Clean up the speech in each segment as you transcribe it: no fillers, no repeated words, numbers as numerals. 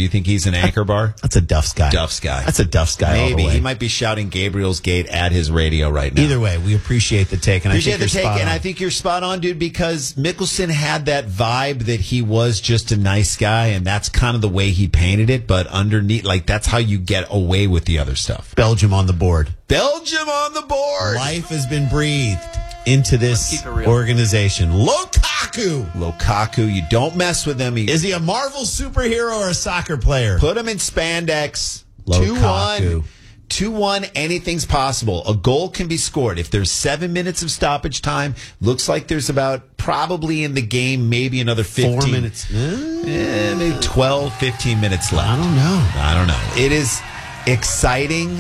Do you think he's an anchor bar? That's a Duff's guy. Duff's guy. That's a Duff's guy. Maybe. All the way. He might be shouting Gabriel's Gate at his radio right now. Either way, we appreciate the take. And Appreciate I think the you're take, spot and on. I think you're spot on, dude, because Mickelson had that vibe that he was just a nice guy, and that's kind of the way he painted it, but underneath, like, that's how you get away with the other stuff. Belgium on the board. Belgium on the board! Life has been breathed into this organization. Lukaku, you don't mess with him. Is he a Marvel superhero or a soccer player? Put him in spandex. Lukaku. 2-1, anything's possible. A goal can be scored. If there's 7 minutes of stoppage time, looks like there's about probably in the game maybe another 15. 4 minutes. Maybe 12, 15 minutes left. I don't know. It is exciting.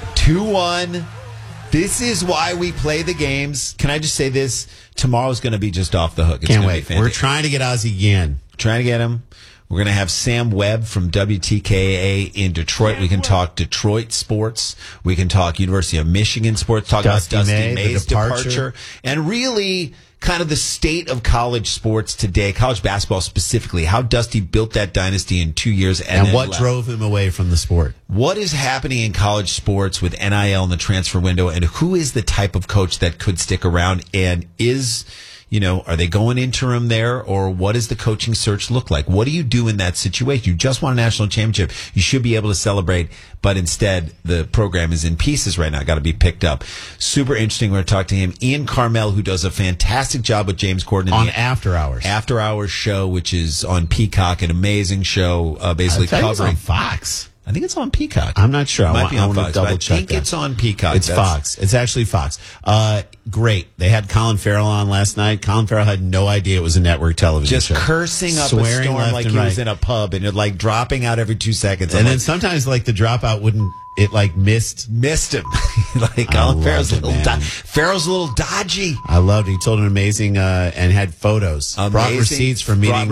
2-1. This is why we play the games. Can I just say this? Tomorrow's going to be just off the hook. It's Can't gonna wait. be We're trying to get Ozzie Guillen. trying to get him. We're going to have Sam Webb from WTKA in Detroit. We can talk Detroit sports. We can talk University of Michigan sports. Talk about Dusty May's departure. And really kind of the state of college sports today, college basketball specifically, how Dusty built that dynasty in 2 years. And what drove him away from the sport. What is happening in college sports with NIL and the transfer window, and who is the type of coach that could stick around, and is... are they going interim there, or what does the coaching search look like? What do you do in that situation? You just won a national championship. You should be able to celebrate, but instead the program is in pieces right now. Got to be picked up. Super interesting. We're going to talk to him. Ian Carmel, who does a fantastic job with James Corden on After Hours. After Hours show, which is on Peacock, an amazing show, basically covering on Fox. I think it's on Peacock. I'm not sure. It might be on Fox. Double I check think that. it's on Peacock. It's Fox. It's actually Fox. Great. They had Colin Farrell on last night. Colin Farrell had no idea it was a network television just show. Cursing up Swearing a storm like he right. was in a pub, and it like dropping out every 2 seconds. And then sometimes like the dropout wouldn't. It like missed him. Like Colin Farrell's Farrell's a little dodgy. I loved it. He told an amazing and had photos. Brought receipts from meeting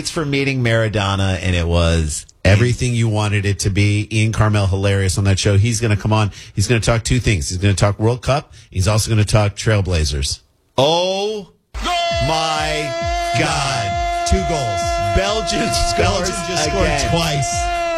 Maradona, and it was everything you wanted it to be. Ian Carmel, hilarious on that show. He's going to come on. He's going to talk two things. He's going to talk World Cup. He's also going to talk Trailblazers. Oh my God! 2 goals. Belgium just scored twice.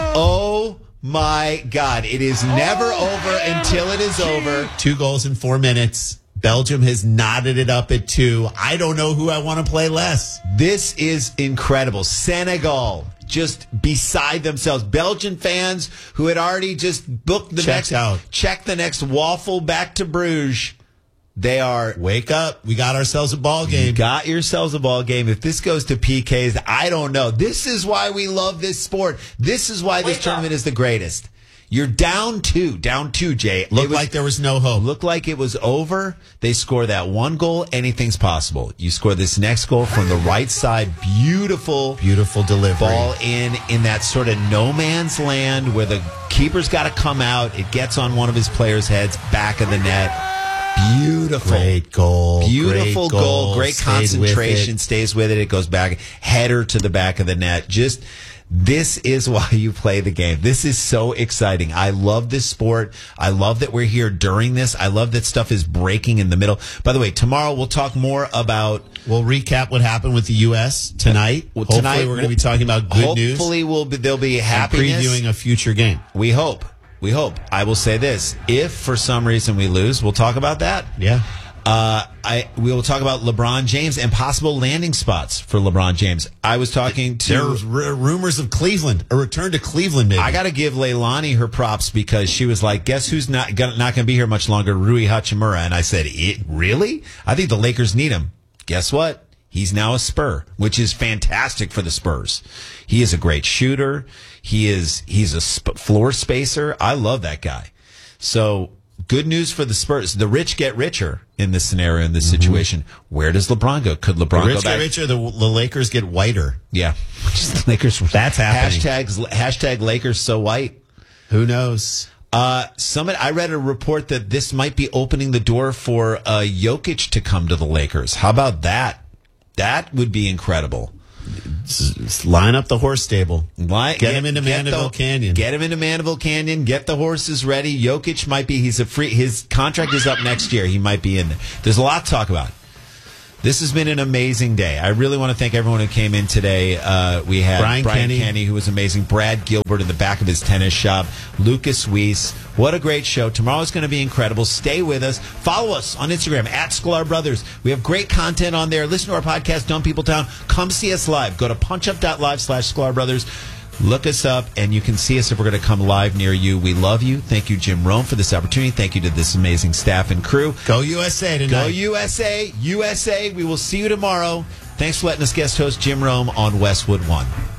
Oh my God! It is never over until it is over. 2 goals in 4 minutes. Belgium has knotted it up at 2. I don't know who I want to play less. This is incredible. Senegal just beside themselves. Belgian fans who had already just booked checked the next waffle back to Bruges. They are... Wake up. We got ourselves a ball game. You got yourselves a ball game. If this goes to PKs, I don't know. This is why we love this sport. This is why this tournament is the greatest. You're down 2, Jay. Looked like there was no hope. Looked like it was over. They score that 1 goal. Anything's possible. You score this next goal from the right side. Beautiful delivery. Ball in that sort of no man's land where the keeper's got to come out. It gets on one of his players' heads, back of the net. Beautiful. Great goal. Beautiful goal. Great concentration. Stays with it. It goes back. Header to the back of the net. This is why you play the game. This is so exciting. I love this sport. I love that we're here during this. I love that stuff is breaking in the middle. By the way, tomorrow we'll talk more about... We'll recap what happened with the U.S. tonight. Hopefully we're going to be talking about good news. Hopefully there'll be happiness. Previewing a future game. We hope. I will say this. If for some reason we lose, we'll talk about that. Yeah. We will talk about LeBron James and possible landing spots for LeBron James. I was talking to... There's rumors of Cleveland, a return to Cleveland, maybe. I got to give Leilani her props because she was like, guess who's not going to be here much longer? Rui Hachimura. And I said, really? I think the Lakers need him. Guess what? He's now a Spur, which is fantastic for the Spurs. He is a great shooter. He's a floor spacer. I love that guy. So... good news for the Spurs. The rich get richer in this scenario, in this situation. Where does LeBron go? Could LeBron go back? The rich get richer, the Lakers get whiter. Yeah. Just the Lakers. That's happening. Hashtag Lakers so white. Who knows? I read a report that this might be opening the door for Jokic to come to the Lakers. How about that? That would be incredible. Just line up the horse stable. Get him into Mandeville Canyon. Get him into Mandeville Canyon. Get the horses ready. Jokic might be, his contract is up next year. He might be in there. There's a lot to talk about. This has been an amazing day. I really want to thank everyone who came in today. We had Brian Kenny, who was amazing. Brad Gilbert in the back of his tennis shop. Lucas Weiss. What a great show. Tomorrow's going to be incredible. Stay with us. Follow us on Instagram, @Sklar Brothers. We have great content on there. Listen to our podcast, Dumb People Town. Come see us live. Go to punchup.live/Sklar Brothers. Look us up, and you can see us if we're going to come live near you. We love you. Thank you, Jim Rome, for this opportunity. Thank you to this amazing staff and crew. Go USA tonight. Go USA. USA. We will see you tomorrow. Thanks for letting us guest host Jim Rome on Westwood One.